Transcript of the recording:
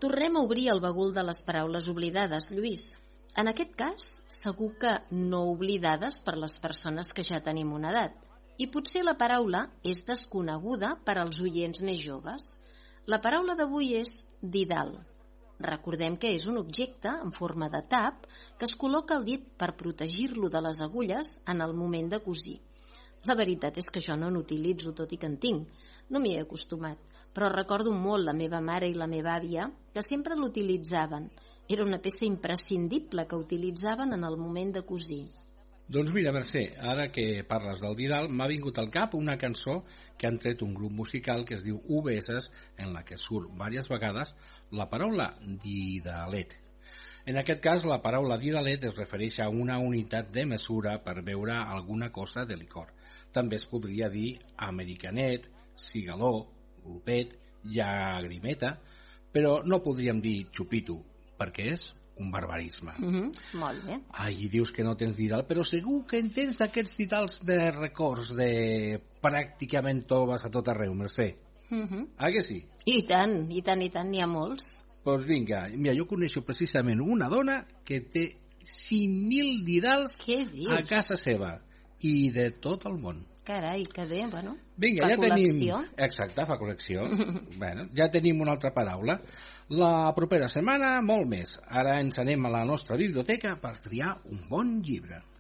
Tornem a obrir el bagul de les paraules oblidades, Lluís. En aquest cas, segur que no oblidades per les persones que ja tenim una edat. I potser la paraula és desconeguda per als oients més joves. La paraula d'avui és didal. Recordem que és un objecte en forma de tap que es col·loca al dit per protegir-lo de les agulles en el moment de cosir. La veritat és que jo no n'utilitzo, tot i que en tinc. No m'hi he acostumat, però recordo molt la meva mare i la meva àvia que sempre l'utilitzaven. Era una peça imprescindible que utilitzaven en el moment de cosir. Doncs mira, Mercè, ara que parles del didal, m'ha vingut al cap una cançó que han tret un grup musical que es diu UBS, en la que surt diverses vegades la paraula didalet. En aquest cas, la paraula didalet es refereix a una unitat de mesura per beure alguna cosa de licor. També es podria dir americanet, cigaló, grupet, llagrimeta, però no podríem dir xupito, perquè és un barbarisme. Molt bé. Ai, dius que no tens didal, però segur que en tens d'aquests didals de records de pràcticament toves a tot arreu, Mercè. Que sí? I tant, n'hi ha molts. Doncs vinga, mira, jo coneixo precisament una dona que té 5.000 didals a casa seva i de tot el món. Carai, que bé, bueno. Vinga, ja tenim... Exacte, fa col·lecció. Bueno, ja tenim una altra paraula. La propera setmana, molt més. Ara ens anem a la nostra biblioteca per triar un bon llibre.